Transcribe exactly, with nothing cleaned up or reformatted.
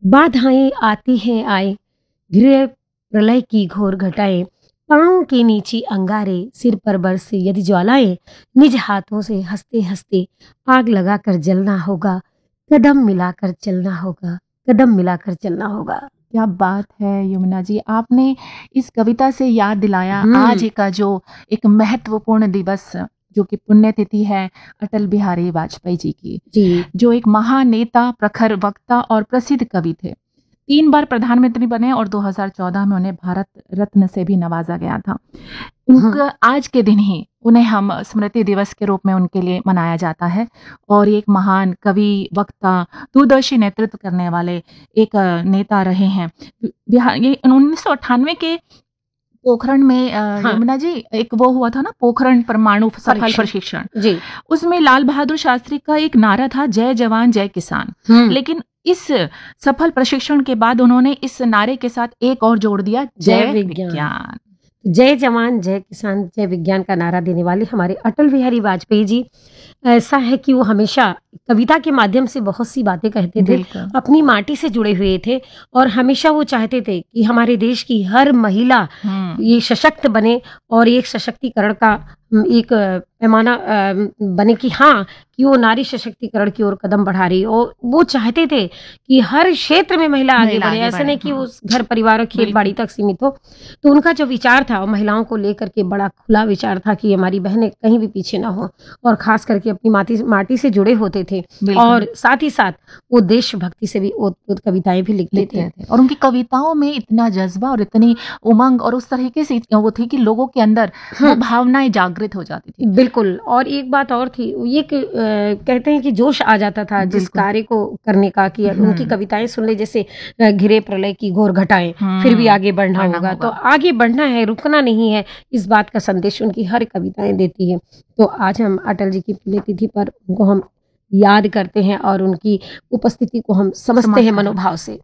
बाधाएं आती हैं आए, घिरे प्रलय की घोर घटाएं, पाँव के नीचे अंगारे, सिर पर बरसे यदि ज्वालाएं, निज हाथों से हंसते हंसते आग लगाकर जलना होगा, कदम मिलाकर चलना होगा, कदम मिलाकर चलना होगा। क्या बात है यमुना जी, आपने इस कविता से याद दिलाया हम्म। आज का जो एक महत्वपूर्ण दिवस जो कि पुण्यतिथि है अटल बिहारी वाजपेयी जी की, जी जो एक महान नेता, प्रखर वक्ता और प्रसिद्ध कवि थे। तीन बार प्रधानमंत्री बने और दो हज़ार चौदह में उन्हें भारत रत्न से भी नवाजा गया था। उनका आज के दिन ही उन्हें हम स्मृति दिवस के रूप में उनके लिए मनाया जाता है और एक महान कवि, वक्ता, दूरदर्शी नेतृत्व करने वाले एक अ, नेता रहे हैं। बिहार ये उन्नीस सौ अट्ठानवे के पोखरण में अ, हाँ। यमुना जी एक वो हुआ था ना, पोखरण परमाणु सफल परीक्षण। प्रशिक्षण। जी उसमें लाल बहादुर शास्त्री का एक नारा था, जय जवान जय किसान। हम्म। लेकिन इस सफल प्रशिक्षण के बाद उन्होंने इस नारे के साथ एक और जोड़ दिया, जय जय विज्ञान। विज्ञान। जय जवान जय किसान जय विज्ञान का नारा देने वाले हमारे अटल बिहारी वाजपेयी जी, ऐसा है कि वो हमेशा कविता के माध्यम से बहुत सी बातें कहते थे, बिल्कुल। अपनी माटी से जुड़े हुए थे और हमेशा वो चाहते थे कि हमारे देश की हर महिला हम्म, ये सशक्त बने और एक सशक्तिकरण का अम, एक अ, पैमाना अ, बने कि हाँ कि वो नारी सशक्तिकरण की ओर कदम बढ़ा रही और वो चाहते थे कि हर क्षेत्र में महिला आगे महिला बढ़े, आगे ऐसा बढ़े, नहीं कि हम्म। वो घर परिवार और खेत बिल्कुल। बाड़ी तक सीमित हो। तो उनका जो विचार था वो महिलाओं को लेकर के बड़ा खुला विचार था कि हमारी बहनें कहीं भी पीछे ना हो और खास करके अपनी माटी माटी से जुड़े होते थे बिल्कुल। और साथ ही साथ वो देशभक्ति से भी ओत-प्रोत कविताएं भी लिखते लिखते थे। थे और उनकी कविताओं में इतना जज्बा और इतनी उमंग और उस तरीके से वो थी कि लोगों के अंदर वो हम्म। भावनाएं जागृत हो जाती थी। बिल्कुल। और एक बात और थी, ये कि, अ, कहते हैं कि जोश आ जाता था जिस बिल्कुल। कार्य को करने का कि हम्म। उनकी कविताएं सुन ले, जैसे अ, घिरे प्रलय की घोर घटाएं, फिर भी हम्म, आगे बढ़ना बढ़ना होगा। तो होगा। आगे बढ़ना है, रुकना नहीं है, इस बात का संदेश उनकी हर कविताएं देती है। तो आज हम अटल जी की पुण्यतिथि पर उनको हम याद करते हैं और उनकी उपस्थिति को हम समझते हैं समझते हैं। मनोभाव से।